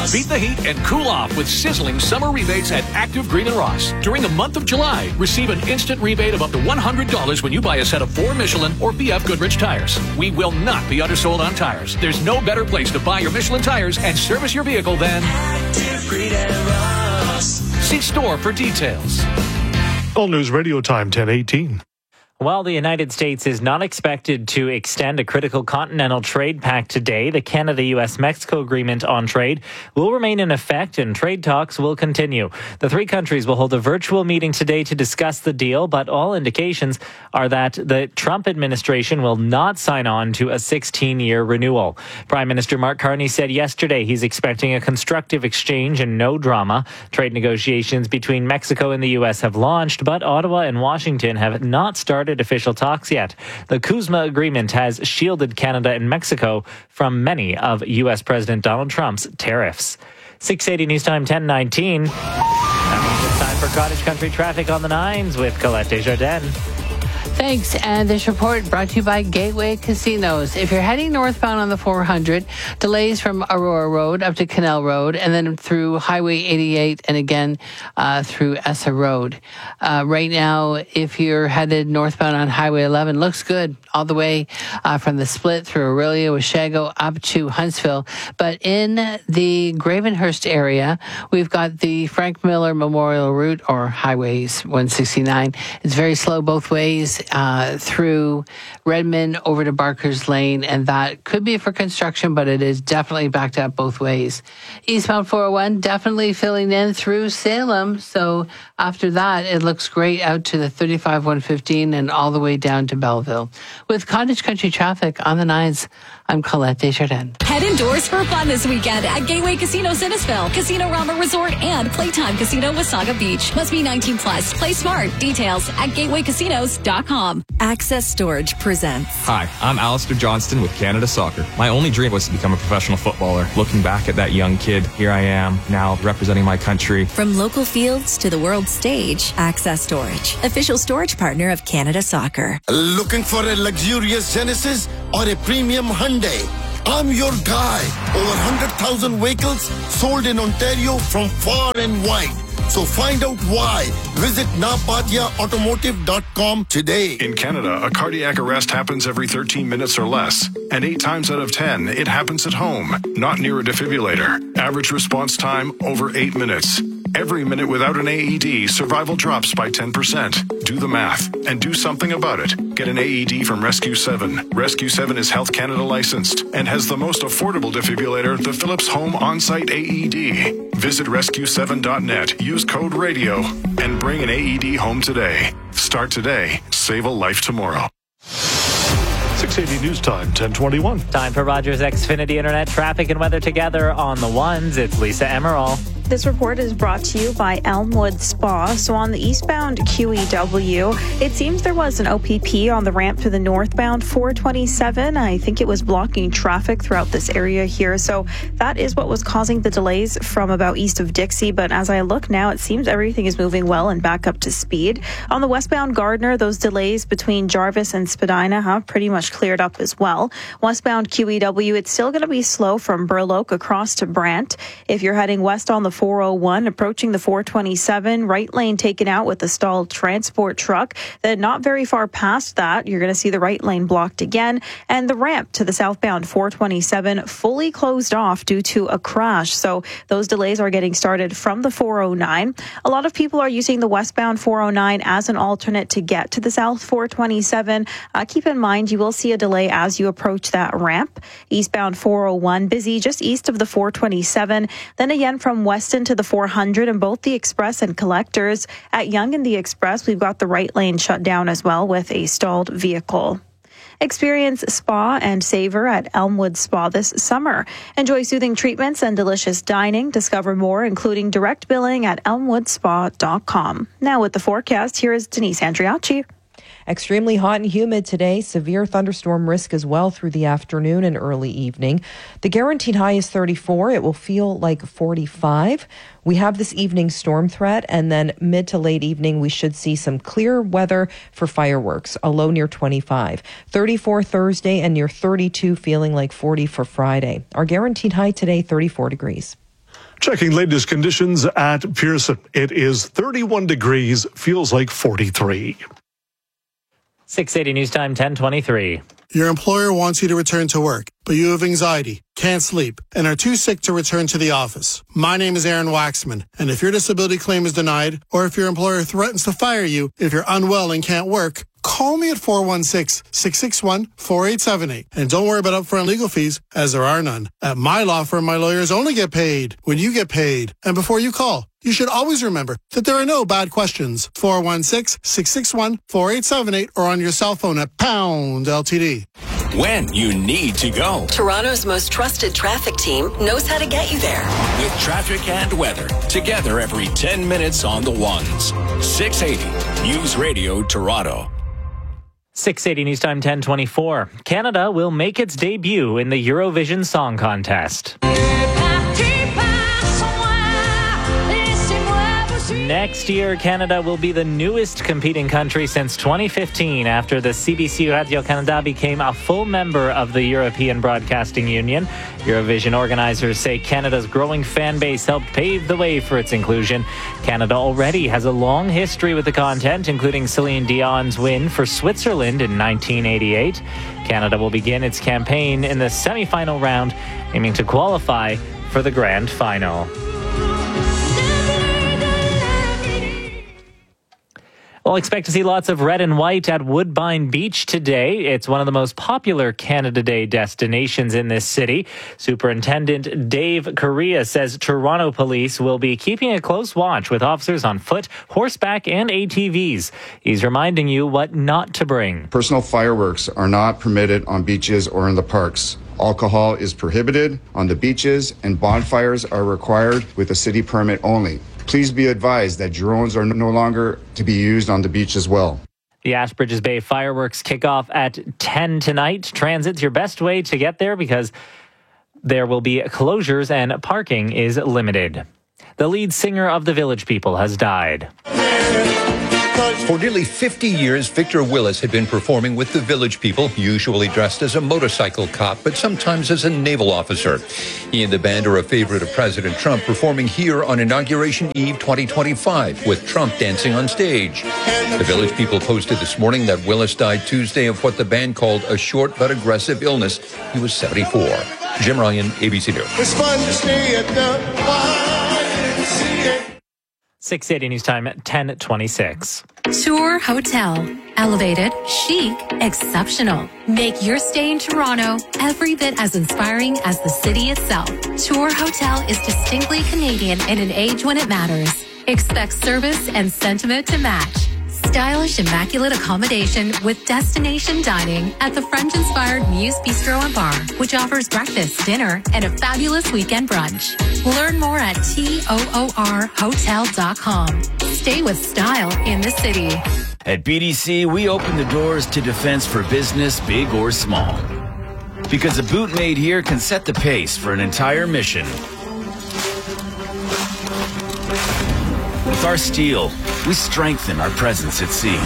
Beat the heat and cool off with sizzling summer rebates at Active Green & Ross. During the month of July, receive an instant rebate of up to $100 when you buy a set of 4 Michelin or BF Goodrich tires. We will not be undersold on tires. There's no better place to buy your Michelin tires and service your vehicle than Active Green & Ross. See store for details. All News Radio Time, 10:18. While the United States is not expected to extend a critical continental trade pact today, the Canada-US-Mexico agreement on trade will remain in effect and trade talks will continue. The three countries will hold a virtual meeting today to discuss the deal, but all indications are that the Trump administration will not sign on to a 16-year renewal. Prime Minister Mark Carney said yesterday he's expecting a constructive exchange and no drama. Trade negotiations between Mexico and the U.S. have launched, but Ottawa and Washington have not started official talks yet. The CUSMA agreement has shielded Canada and Mexico from many of U.S. President Donald Trump's tariffs. 680 News Time 10:19. That means it's time for Cottage Country traffic on the 9s with Colette Desjardins. Thanks. And this report brought to you by Gateway Casinos. If you're heading northbound on the 400, delays from Aurora Road up to Canal Road and then through Highway 88 and again through Essa Road. Right now, if you're headed northbound on Highway 11, looks good all the way from the split through Aurelia, Washago up to Huntsville. But in the Gravenhurst area, we've got the Frank Miller Memorial Route or Highways 169. It's very slow both ways. Through Redmond over to Barker's Lane, and that could be for construction, but it is definitely backed up both ways. Eastbound 401 definitely filling in through Salem, so after that it looks great out to the 35-115 and all the way down to Belleville. With Cottage Country traffic on the 9s, I'm Colette Desjardins. Head indoors for fun this weekend at Gateway Casino Sinnesville, Casino Rama Resort, and Playtime Casino Wasaga Beach. Must be 19 plus. Play smart. Details at gatewaycasinos.com. Access Storage presents. Hi, I'm Alistair Johnston with Canada Soccer. My only dream was to become a professional footballer. Looking back at that young kid, here I am, now representing my country. From local fields to the world stage, Access Storage, official storage partner of Canada Soccer. Looking for a luxurious Genesis or a premium Hyundai? I'm your guy. Over 100,000 vehicles sold in Ontario from far and wide. So find out why. Visit napatiaautomotive.com today. In Canada, a cardiac arrest happens every 13 minutes or less. And 8 times out of 10, it happens at home, not near a defibrillator. Average response time, over 8 minutes. Every minute without an AED, survival drops by 10%. Do the math and do something about it. Get an AED from Rescue 7. Rescue 7 is Health Canada licensed and has the most affordable defibrillator, the Philips Home On-Site AED. Visit rescue7.net, use code RADIO, and bring an AED home today. Start today, save a life tomorrow. 680 News Time, 10:21. Time for Rogers Xfinity Internet traffic and weather together on the 1s. It's Lisa Emerald. This report is brought to you by Elmwood Spa. So on the eastbound QEW, it seems there was an OPP on the ramp to the northbound 427. I think it was blocking traffic throughout this area here. So that is what was causing the delays from about east of Dixie. But as I look now, it seems everything is moving well and back up to speed. On the westbound Gardner, those delays between Jarvis and Spadina have pretty much cleared up as well. Westbound QEW, it's still going to be slow from Burloak across to Brant. If you're heading west on the 401, approaching the 427, right lane taken out with a stalled transport truck. Then not very far past that, you're going to see the right lane blocked again, and the ramp to the southbound 427 fully closed off due to a crash. So those delays are getting started from the 409. A lot of people are using the westbound 409 as an alternate to get to the south 427. Keep in mind, you will see a delay as you approach that ramp. Eastbound 401 busy just east of the 427. Then again from Weston to the 400 and both the Express and Collectors. At Yonge and the Express, we've got the right lane shut down as well with a stalled vehicle. Experience spa and savor at Elmwood Spa this summer. Enjoy soothing treatments and delicious dining. Discover more, including direct billing at elmwoodspa.com. Now with the forecast, here is Denise Andriachi. Extremely hot and humid today. Severe thunderstorm risk as well through the afternoon and early evening. The guaranteed high is 34. It will feel like 45. We have this evening storm threat, and then mid to late evening, we should see some clear weather for fireworks, a low near 25. 34 Thursday and near 32, feeling like 40 for Friday. Our guaranteed high today, 34 degrees. Checking latest conditions at Pearson. It is 31 degrees, feels like 43. 680 News Time, 10:23. Your employer wants you to return to work, but you have anxiety, can't sleep, and are too sick to return to the office. My name is Aaron Waxman, and if your disability claim is denied, or if your employer threatens to fire you if you're unwell and can't work, call me at 416-661-4878. And don't worry about upfront legal fees, as there are none. At my law firm, my lawyers only get paid when you get paid. And before you call, you should always remember that there are no bad questions. 416-661-4878 or on your cell phone at pound LTD. When you need to go. Toronto's most trusted traffic team knows how to get you there. With traffic and weather, together every 10 minutes on the ones. 680 News Radio Toronto. 680 News Time, 10:24. Canada will make its debut in the Eurovision Song Contest. Next year, Canada will be the newest competing country since 2015 after the CBC Radio-Canada became a full member of the European Broadcasting Union. Eurovision organizers say Canada's growing fan base helped pave the way for its inclusion. Canada already has a long history with the content, including Celine Dion's win for Switzerland in 1988. Canada will begin its campaign in the semi-final round, aiming to qualify for the grand final. We'll expect to see lots of red and white at Woodbine Beach today. It's one of the most popular Canada Day destinations in this city. Superintendent Dave Correa says Toronto police will be keeping a close watch with officers on foot, horseback, and ATVs. He's reminding you what not to bring. Personal fireworks are not permitted on beaches or in the parks. Alcohol is prohibited on the beaches, and bonfires are required with a city permit only. Please be advised that drones are no longer to be used on the beach as well. The Ashbridges Bay fireworks kick off at 10 tonight. Transit's your best way to get there because there will be closures and parking is limited. The lead singer of the Village People has died. For nearly 50 years, Victor Willis had been performing with the Village People, usually dressed as a motorcycle cop, but sometimes as a naval officer. He and the band are a favorite of President Trump, performing here on Inauguration Eve 2025, with Trump dancing on stage. The Village People posted this morning that Willis died Tuesday of what the band called a short but aggressive illness. He was 74. Jim Ryan, ABC News. It's fun to stay at the YMCA. 680 News Time, 10:26. Tour Hotel. Elevated, chic, exceptional. Make your stay in Toronto every bit as inspiring as the city itself. Tour Hotel is distinctly Canadian in an age when it matters. Expect service and sentiment to match. Stylish, immaculate accommodation with destination dining at the French-inspired Muse Bistro and Bar, which offers breakfast, dinner, and a fabulous weekend brunch. Learn more at toorhotel.com. Stay with style in the city. At BDC, we open the doors to defense for business, big or small. Because a boot made here can set the pace for an entire mission. With our steel, we strengthen our presence at sea.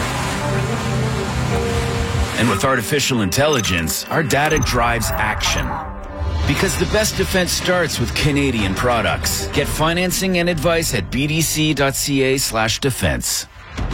And with artificial intelligence, our data drives action. Because the best defense starts with Canadian products. Get financing and advice at bdc.ca/defense.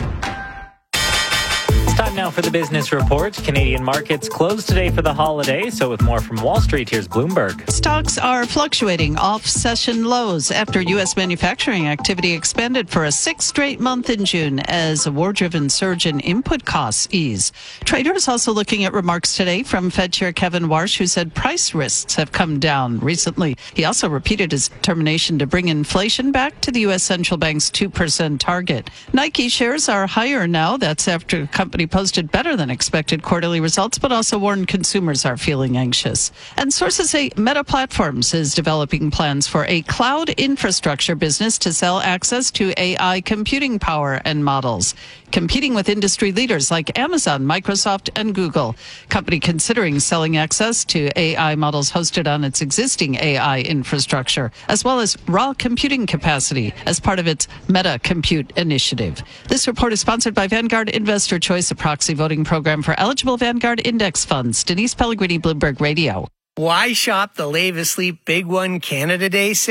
Time now for the business report. Canadian markets closed today for the holiday. So with more from Wall Street, here's Bloomberg. Stocks are fluctuating off session lows after U.S. manufacturing activity expanded for a sixth straight month in June as a war-driven surge in input costs ease. Traders also looking at remarks today from Fed Chair Kevin Warsh, who said price risks have come down recently. He also repeated his determination to bring inflation back to the U.S. Central Bank's 2% target. Nike shares are higher now. That's after the company posted better than expected quarterly results, but also warned consumers are feeling anxious. And sources say Meta Platforms is developing plans for a cloud infrastructure business to sell access to AI computing power and models, competing with industry leaders like Amazon, Microsoft, and Google. Company considering selling access to AI models hosted on its existing AI infrastructure, as well as raw computing capacity as part of its Meta Compute initiative. This report is sponsored by Vanguard Investor Choice, a proxy voting program for eligible Vanguard index funds. Denise Pellegrini, Bloomberg Radio. Why shop the Lave Asleep Big One Canada Day sale?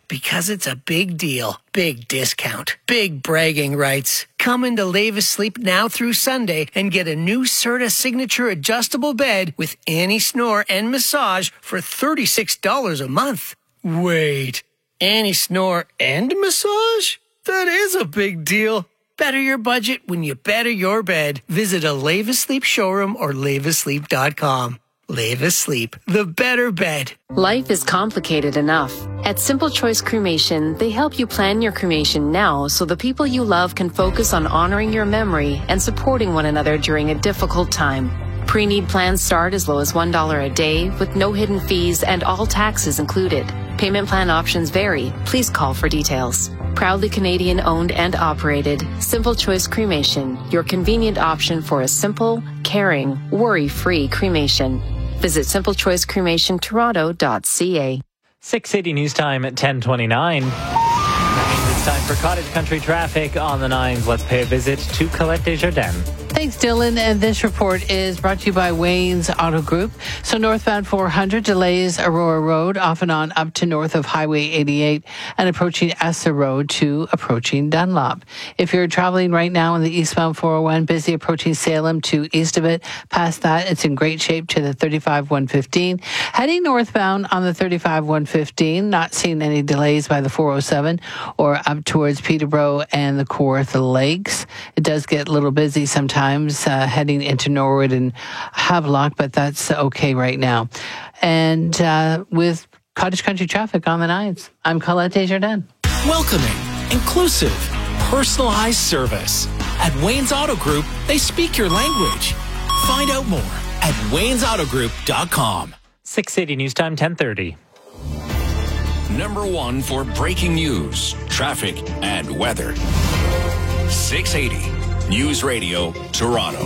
Because it's a big deal, big discount, big bragging rights. Come into Lavis Sleep now through Sunday and get a new Serta Signature adjustable bed with anti-snore and massage for $36 a month. Wait, anti-snore and massage? That is a big deal. Better your budget when you better your bed. Visit a Lavis Sleep showroom or lavisleep.com. Lavis Sleep, the better bed. Life is complicated enough. At Simple Choice Cremation, they help you plan your cremation now so the people you love can focus on honoring your memory and supporting one another during a difficult time. Pre-need plans start as low as $1 a day with no hidden fees and all taxes included. Payment plan options vary. Please call for details. Proudly Canadian owned and operated, Simple Choice Cremation, your convenient option for a simple, caring, worry-free cremation. Visit simplechoicecremationtoronto.ca. 680 News Time at 10:29. It's time for Cottage Country traffic on the 9s. Let's pay a visit to Colette Desjardins. Thanks, Dylan. And this report is brought to you by Wayne's Auto Group. So northbound 400 delays Aurora Road off and on up to north of Highway 88 and approaching Essa Road to approaching Dunlop. If you're traveling right now on the eastbound 401, busy approaching Salem to east of it. Past that, it's in great shape to the 35-115. Heading northbound on the 35-115, not seeing any delays by the 407 or up towards Peterborough and the Kawartha Lakes. It does get a little busy sometimes. Heading into Norwood and Havelock, but that's okay right now. And with Cottage Country traffic on the 9s, I'm Colette Desjardins. Welcoming, inclusive, personalized service. At Wayne's Auto Group, they speak your language. Find out more at waynesautogroup.com. 680 News Time, 10:30. Number 1 for breaking news, traffic, and weather. 680 News Radio, Toronto.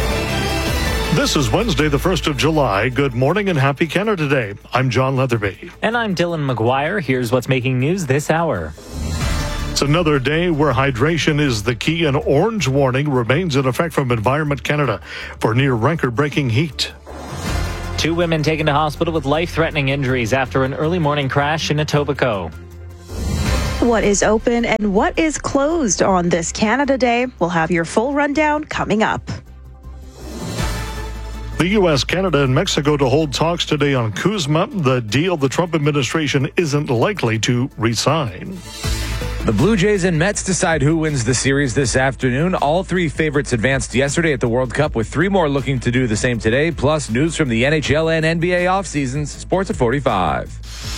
This is Wednesday, the 1st of July. Good morning and happy Canada Day. I'm John Leatherby. And I'm Dylan McGuire. Here's what's making news this hour. It's another day where hydration is the key. An orange warning remains in effect from Environment Canada for near record-breaking heat. 2 women taken to hospital with life-threatening injuries after an early morning crash in Etobicoke. What is open and what is closed on this Canada Day? We'll have your full rundown coming up. The U.S., Canada, and Mexico to hold talks today on CUSMA, the deal the Trump administration isn't likely to re-sign. The Blue Jays and Mets decide who wins the series this afternoon. All 3 favorites advanced yesterday at the World Cup, with 3 more looking to do the same today, plus news from the NHL and NBA off-seasons. Sports at 45.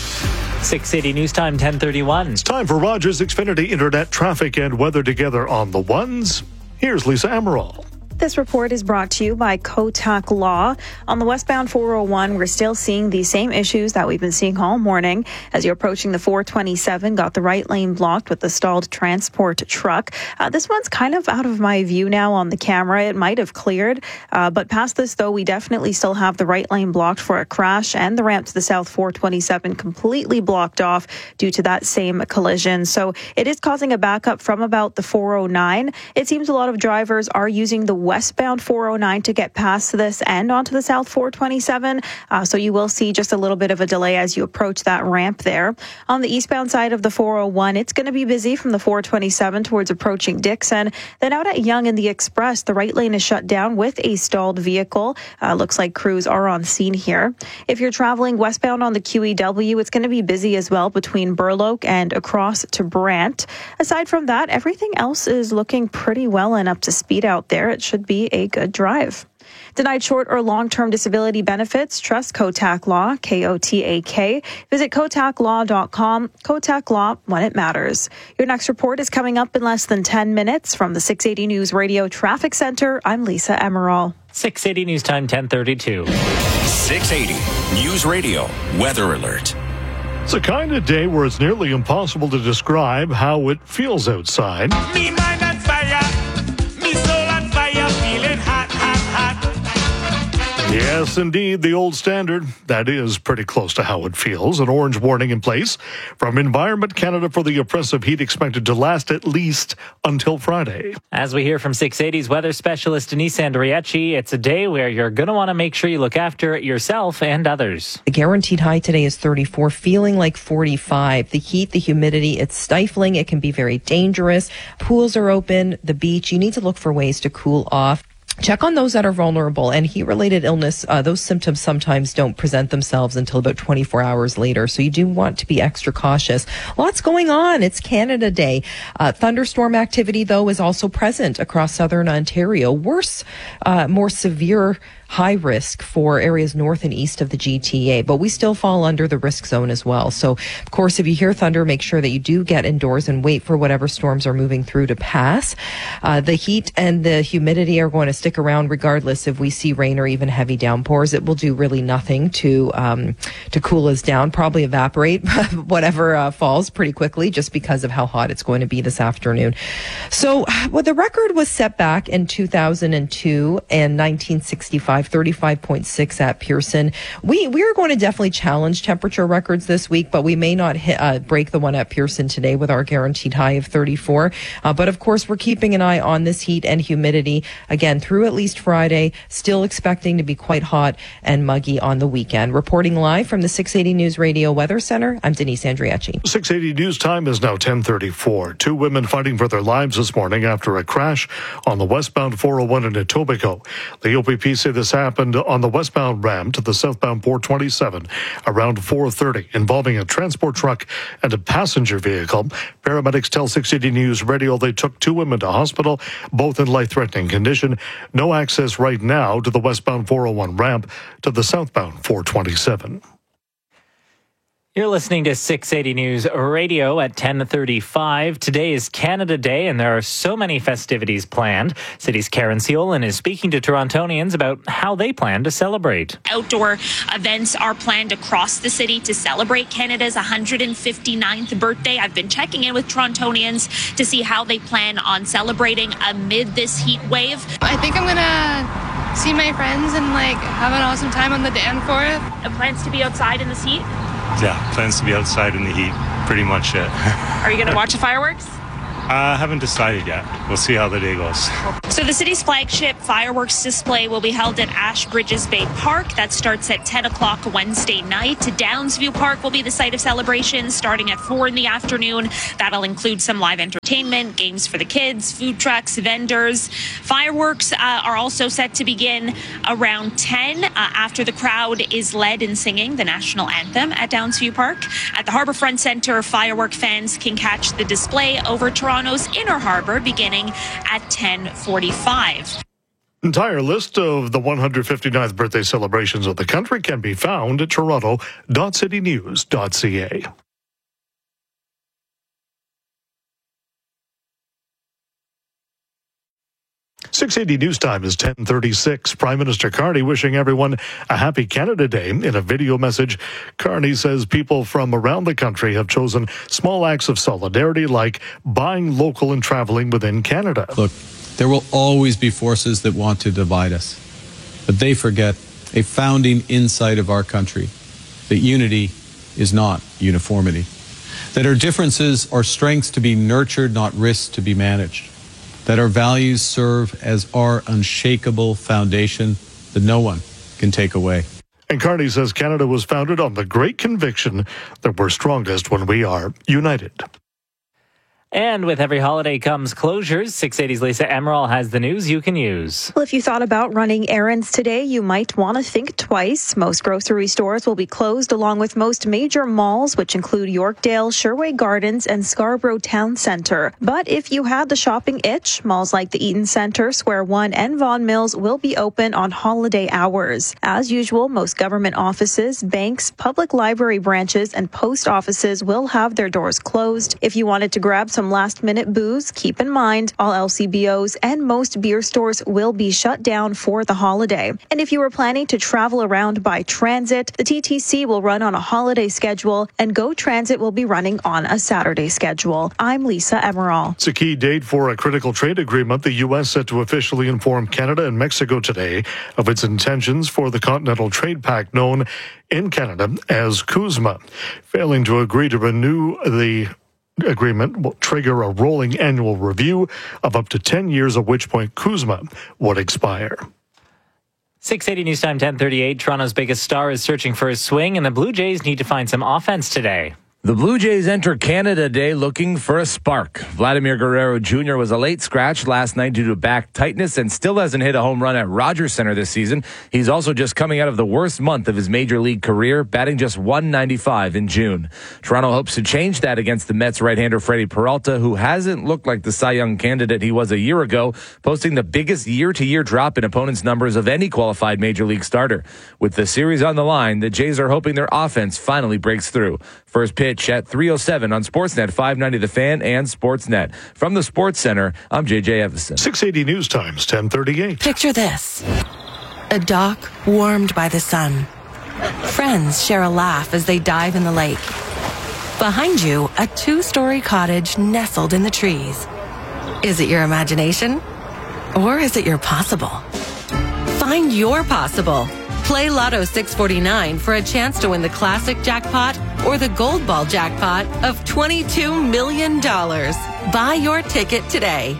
680 News Time, 10:31. It's time for Rogers Xfinity Internet traffic and weather together on the 1s. Here's Lisa Amaral. This report is brought to you by Kotak Law. On the westbound 401, we're still seeing the same issues that we've been seeing all morning. As you're approaching the 427, got the right lane blocked with the stalled transport truck. This one's kind of out of my view now on the camera. It might have cleared, but past this, though, we definitely still have the right lane blocked for a crash and the ramp to the south 427 completely blocked off due to that same collision. So it is causing a backup from about the 409. It seems a lot of drivers are using the westbound 409 to get past this and onto the south 427. So you will see just a little bit of a delay as you approach that ramp there. On the eastbound side of the 401, it's going to be busy from the 427 towards approaching Dixon. Then out at Yonge and the Express, the right lane is shut down with a stalled vehicle. Looks like crews are on scene here. If you're traveling westbound on the QEW, it's going to be busy as well between Burloak and across to Brant. Aside from that, everything else is looking pretty well and up to speed out there. It should be a good drive. Denied short or long-term disability benefits? Trust Kotak Law, Kotak. Visit kotaklaw.com. Kotak Law, when it matters. Your next report is coming up in less than 10 minutes. From the 680 News Radio Traffic Center, I'm Lisa Emerald. 680 News Time, 10:32. 680 News Radio Weather Alert. It's a kind of day where it's nearly impossible to describe how it feels outside. Me mind on fire, me soul on fire, feeling hot, hot, hot. Yes, indeed, the old standard. That is pretty close to how it feels. An orange warning in place from Environment Canada for the oppressive heat expected to last at least until Friday. As we hear from 680's weather specialist Denise Andriachi, it's a day where you're going to want to make sure you look after yourself and others. The guaranteed high today is 34, feeling like 45. The heat, the humidity, it's stifling. It can be very dangerous. Pools are open, the beach. You need to look for ways to cool off. Check on those that are vulnerable, and heat-related illness, those symptoms sometimes don't present themselves until about 24 hours later, so you do want to be extra cautious. Lots going on. It's Canada Day. Thunderstorm activity, though, is also present across southern Ontario. Worse, more severe high risk for areas north and east of the GTA, but we still fall under the risk zone as well. So, of course, if you hear thunder, make sure that you do get indoors and wait for whatever storms are moving through to pass. The heat and the humidity are going to stick around regardless if we see rain or even heavy downpours. It will do really nothing to cool us down, probably evaporate whatever falls pretty quickly just because of how hot it's going to be this afternoon. So, the record was set back in 2002 and 1965. 35.6 at Pearson. We are going to definitely challenge temperature records this week, but we may not break the one at Pearson today with our guaranteed high of 34. But of course, we're keeping an eye on this heat and humidity again through at least Friday. Still expecting to be quite hot and muggy on the weekend. Reporting live from the 680 News Radio Weather Center, I'm Denise Andriachi. 680 News time is now 10:34. Two women fighting for their lives this morning after a crash on the westbound 401 in Etobicoke. The OPP say this happened on the westbound ramp to the southbound 427 around 4:30, involving a transport truck and a passenger vehicle. Paramedics tell 680 News Radio they took two women to hospital, both in life-threatening condition. No access right now to the westbound 401 ramp to the southbound 427. You're listening to 680 News Radio at 10:35. Today is Canada Day, and there are so many festivities planned. City's Karen Seolin is speaking to Torontonians about how they plan to celebrate. Outdoor events are planned across the city to celebrate Canada's 159th birthday. I've been checking in with Torontonians to see how they plan on celebrating amid this heat wave. I think I'm gonna see my friends and have an awesome time on the Dan Forth. Plans to be outside in this heat? Yeah, plans to be outside in the heat, pretty much it. Are you going to watch the fireworks? I haven't decided yet. We'll see how the day goes. So the city's flagship fireworks display will be held at Ashbridges Bay Park. That starts at 10 o'clock Wednesday night. Downsview Park will be the site of celebrations starting at 4 in the afternoon. That'll include some live entertainment, games for the kids, food trucks, vendors. Fireworks are also set to begin around 10 after the crowd is led in singing the national anthem at Downsview Park. At the Harbourfront Centre, firework fans can catch the display over Toronto's Inner Harbour beginning at 10:45. Entire list of the 159th birthday celebrations of the country can be found at toronto.citynews.ca. .680 News Time is 10:36. Prime Minister Carney wishing everyone a happy Canada Day. In a video message, Carney says people from around the country have chosen small acts of solidarity like buying local and traveling within Canada. Look, there will always be forces that want to divide us, but they forget a founding insight of our country, that unity is not uniformity, that our differences are strengths to be nurtured, not risks to be managed, that our values serve as our unshakable foundation that no one can take away. And Carney says Canada was founded on the great conviction that we're strongest when we are united. And with every holiday comes closures. 680's Lisa Emerald has the news you can use. Well, if you thought about running errands today, you might want to think twice. Most grocery stores will be closed, along with most major malls, which include Yorkdale, Sherway Gardens, and Scarborough Town Centre. But if you had the shopping itch, malls like the Eaton Centre, Square One, and Vaughan Mills will be open on holiday hours. As usual, most government offices, banks, public library branches, and post offices will have their doors closed. If you wanted to grab some some last-minute booze, keep in mind all LCBOs and most beer stores will be shut down for the holiday. And if you were planning to travel around by transit, the TTC will run on a holiday schedule and Go Transit will be running on a Saturday schedule. I'm Lisa Emerald. It's a key date for a critical trade agreement. The U.S. set to officially inform Canada and Mexico today of its intentions for the Continental Trade Pact known in Canada as CUSMA. Failing to agree to renew the agreement will trigger a rolling annual review of up to 10 years, at which point CUSMA would expire. 6:80 News Time, 10:38. Toronto's biggest star is searching for his swing, and the Blue Jays need to find some offense today. The Blue Jays enter Canada Day looking for a spark. Vladimir Guerrero Jr. was a late scratch last night due to back tightness and still hasn't hit a home run at Rogers Center this season. He's also just coming out of the worst month of his major league career, batting just .195 in June. Toronto hopes to change that against the Mets right-hander Freddie Peralta, who hasn't looked like the Cy Young candidate he was a year ago, posting the biggest year-to-year drop in opponents' numbers of any qualified major league starter. With the series on the line, the Jays are hoping their offense finally breaks through. First pitch at 3:07 on Sportsnet 590 The Fan and Sportsnet. From the Sports Center, I'm JJ Evison. 680 News Times, 10:38. Picture this. A dock warmed by the sun. Friends share a laugh as they dive in the lake. Behind you, a 2-story cottage nestled in the trees. Is it your imagination? Or is it your possible? Find your possible. Play Lotto 649 for a chance to win the classic jackpot or the gold ball jackpot of $22 million. Buy your ticket today.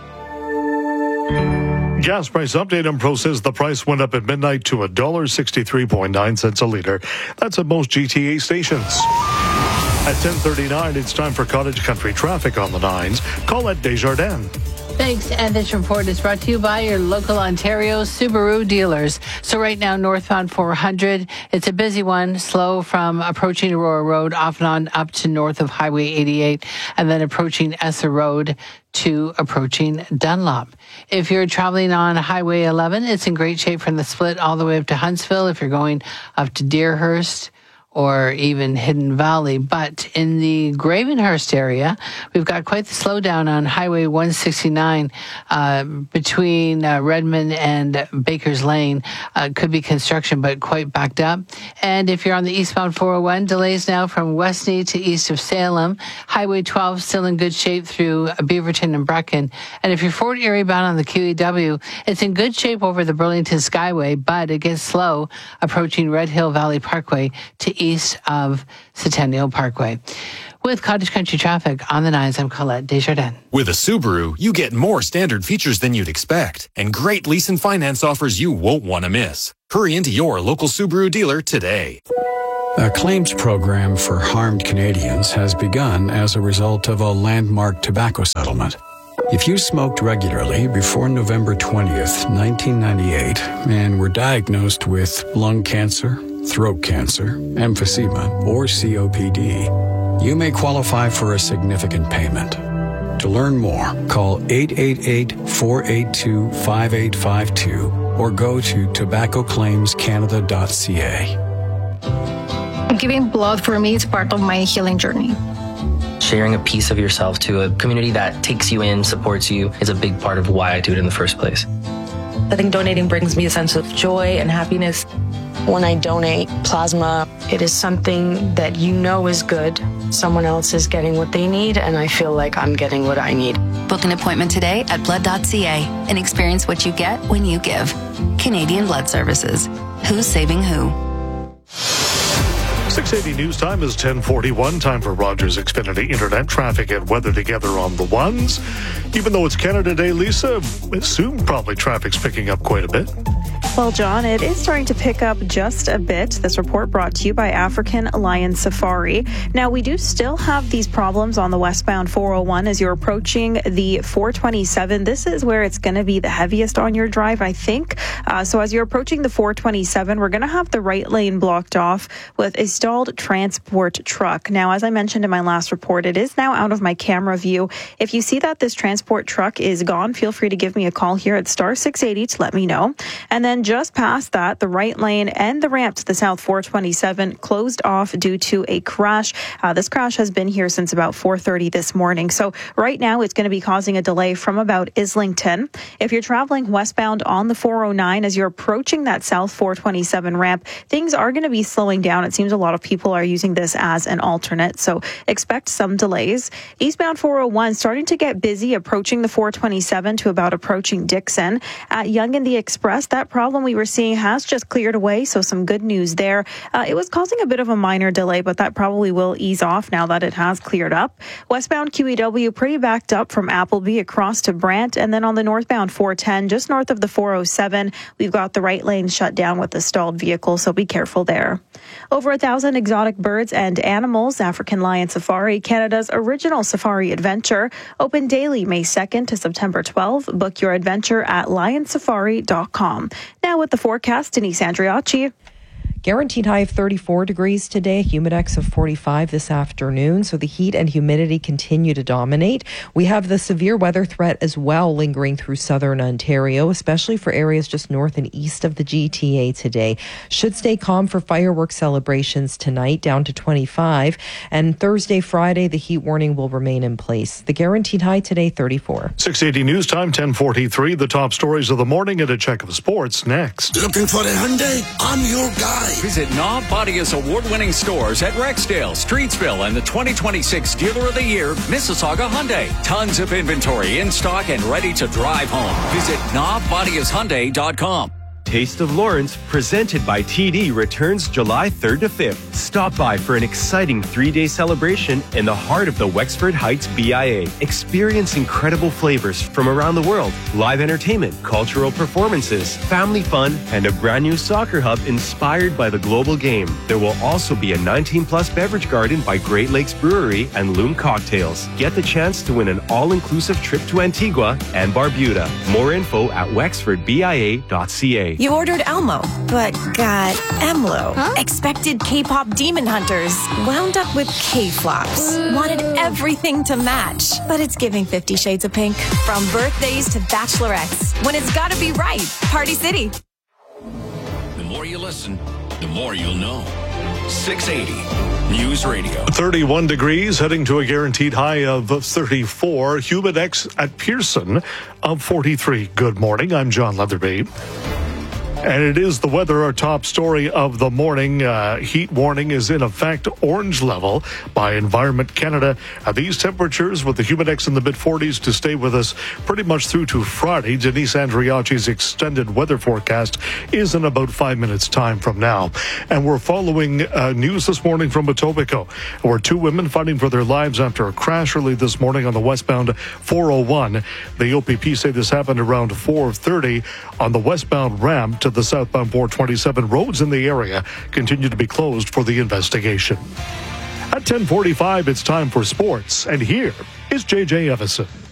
Gas price update. Pro says the price went up at midnight to $1.63.9 a liter. That's at most GTA stations. At 10:39, it's time for Cottage Country traffic on the 9s. Colette Desjardins. Thanks. And this report is brought to you by your local Ontario Subaru dealers. So right now, northbound 400, it's a busy one, slow from approaching Aurora Road off and on up to north of Highway 88, and then approaching Esser Road to approaching Dunlop. If you're traveling on Highway 11, it's in great shape from the split all the way up to Huntsville if you're going up to Deerhurst or even Hidden Valley. But in the Gravenhurst area, we've got quite the slowdown on Highway 169 between Redmond and Baker's Lane. Could be construction, but quite backed up. And if you're on the eastbound 401, delays now from Westney to east of Salem. Highway 12 still in good shape through Beaverton and Brecken. And if you're Fort Erie bound on the QEW, it's in good shape over the Burlington Skyway, but it gets slow approaching Red Hill Valley Parkway to east of Centennial Parkway. With Cottage Country traffic on the 9s, I'm Colette Desjardins. With a Subaru, you get more standard features than you'd expect and great lease and finance offers you won't want to miss. Hurry into your local Subaru dealer today. A claims program for harmed Canadians has begun as a result of a landmark tobacco settlement. If you smoked regularly before November 20th, 1998, and were diagnosed with lung cancer, throat cancer, emphysema, or COPD, you may qualify for a significant payment. To learn more, call 888-482-5852 or go to tobaccoclaimscanada.ca. Giving blood for me is part of my healing journey. Sharing a piece of yourself to a community that takes you in, supports you, is a big part of why I do it in the first place. I think donating brings me a sense of joy and happiness. When I donate plasma, it is something that you know is good. Someone else is getting what they need, and I feel like I'm getting what I need. Book an appointment today at blood.ca and experience what you get when you give. Canadian Blood Services. Who's saving who? 680 News Time is 10:41. Time for Rogers Xfinity Internet traffic and weather together on the 1s. Even though it's Canada Day, Lisa, assume probably traffic's picking up quite a bit. Well, John, it is starting to pick up just a bit. This report brought to you by African Lion Safari. Now, we do still have these problems on the westbound 401 as you're approaching the 427. This is where it's going to be the heaviest on your drive, I think. So as you're approaching the 427, we're going to have the right lane blocked off with a still stalled transport truck. Now, as I mentioned in my last report, it is now out of my camera view. If you see that this transport truck is gone, feel free to give me a call here at star 680 to let me know. And then just past that, the right lane and the ramp to the south 427 closed off due to a crash. This crash has been here since about 4:30 this morning. So right now it's going to be causing a delay from about Islington. If you're traveling westbound on the 409 as you're approaching that south 427 ramp, things are going to be slowing down. It seems a lot of people are using this as an alternate, so expect some delays. Eastbound 401 starting to get busy approaching the 427 to about approaching Dixon. At Yonge and the Express, that problem we were seeing has just cleared away, so some good news there. It was causing a bit of a minor delay, but that probably will ease off now that it has cleared up. Westbound QEW pretty backed up from Appleby across to Brant, and then on the northbound 410 just north of the 407, we've got the right lane shut down with the stalled vehicle, so be careful there. Over 1,000 exotic birds and animals, African Lion Safari, Canada's original safari adventure, open daily May 2nd to September 12th. Book your adventure at lionsafari.com. Now with the forecast, Denise Andriacci. Guaranteed high of 34 degrees today, humidex of 45 this afternoon. So the heat and humidity continue to dominate. We have the severe weather threat as well lingering through southern Ontario, especially for areas just north and east of the GTA today. Should stay calm for fireworks celebrations tonight, down to 25. And Thursday, Friday, the heat warning will remain in place. The guaranteed high today, 34. 680 news time, 10:43. The top stories of the morning and a check of sports next. Looking for a Hyundai? I'm your guy. Visit Knob Bodia's award-winning stores at Rexdale, Streetsville, and the 2026 Dealer of the Year, Mississauga Hyundai. Tons of inventory in stock and ready to drive home. Visit knobbodiashyundai.com. Taste of Lawrence, presented by TD, returns July 3rd to 5th. Stop by for an exciting 3-day celebration in the heart of the Wexford Heights BIA. Experience incredible flavors from around the world, live entertainment, cultural performances, family fun, and a brand new soccer hub inspired by the global game. There will also be a 19-plus beverage garden by Great Lakes Brewery and Loom Cocktails. Get the chance to win an all-inclusive trip to Antigua and Barbuda. More info at wexfordbia.ca. You ordered Elmo, but got Emlo. Huh? Expected K-pop demon hunters. Wound up with K-flops. Wanted everything to match. But it's giving 50 Shades of Pink. From birthdays to bachelorettes. When it's gotta be right. Party City. The more you listen, the more you'll know. 680 News Radio. 31 degrees, heading to a guaranteed high of 34. Humidex at Pearson of 43. Good morning. I'm John Leatherby. And it is the weather, our top story of the morning. Heat warning is in effect, orange level by Environment Canada. At these temperatures with the humidex in the mid-40s to stay with us pretty much through to Friday. Denise Andriacci's extended weather forecast is in about 5 minutes time from now. And we're following news this morning from Etobicoke, where 2 women fighting for their lives after a crash early this morning on the westbound 401. The OPP say this happened around 4:30 on the westbound ramp to the southbound 427. Roads in the area continue to be closed for the investigation. At 10:45, it's time for sports, and here is JJ Evison.